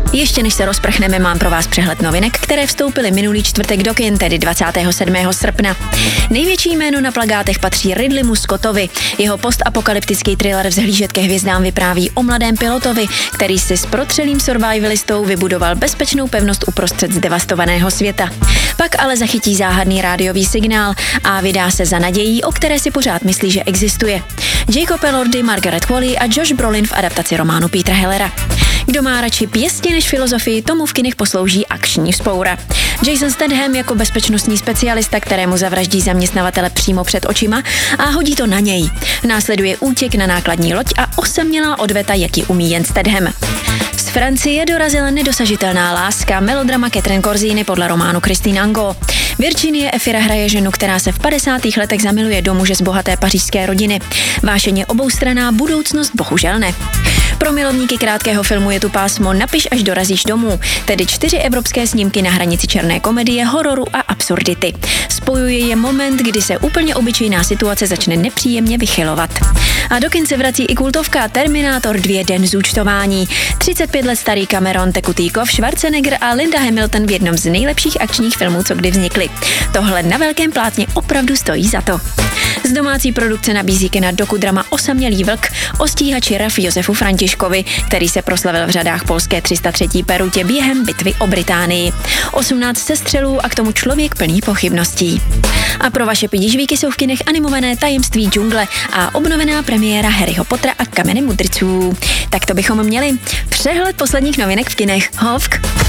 Ještě než se rozprchneme, mám pro vás přehled novinek, které vstoupily minulý čtvrtek do kin, tedy 27. srpna. Největší jméno na plakátech patří Ridleymu Scottovi. Jeho postapokalyptický thriller Vzhlížet ke hvězdám vypráví o mladém pilotovi, který si s protřelým survivalistou vybudoval bezpečnou pevnost uprostřed zdevastovaného světa. Pak ale zachytí záhadný rádiový signál a vydá se za nadějí, o které si pořád myslí, že existuje. Jacob Elordi, Margaret Qualley a Josh Brolin v adaptaci románu Petera Hellera. Kdo má radši pěstě než filozofii, tomu v kinech poslouží akční vzpoura. Jason Statham jako bezpečnostní specialista, kterému zavraždí zaměstnavatele přímo před očima a hodí to na něj. Následuje útěk na nákladní loď a osamělá odveta, jaký umí jen Statham. Z Francie dorazila nedosažitelná láska, melodrama Catherine Corzini podle románu Christine Angot. Virginie Efira hraje ženu, která se v 50. letech zamiluje do muže z bohaté pařížské rodiny. Vášeň je oboustranná, budoucnost bohužel ne. Pro milovníky krátkého filmu je tu pásmo Napiš, až dorazíš domů, tedy 4 evropské snímky na hranici černé komedie, hororu a absurdity. Spojuje je moment, kdy se úplně obyčejná situace začne nepříjemně vychylovat. A do kin se vrací i kultovka Terminátor 2 Den zúčtování. 35 let starý Cameron, tekutý kov, Schwarzenegger a Linda Hamilton v jednom z nejlepších akčních filmů, co kdy vznikly. Tohle na velkém plátně opravdu stojí za to. Z domácí produkce nabízí kina dokudrama Osamělý vlk o stíhači RAF Josefu Františkovi, který se proslavil v řadách polské 303. Perutě během bitvy o Británii. 18 sestřelů a k tomu člověk plný pochybností. A pro vaše pidižvíky jsou v kinech animované Tajemství džungle a obnovená premiéra Harryho Pottera a Kamene mudrců. Tak to bychom měli. Přehled posledních novinek v kinech. Hovk.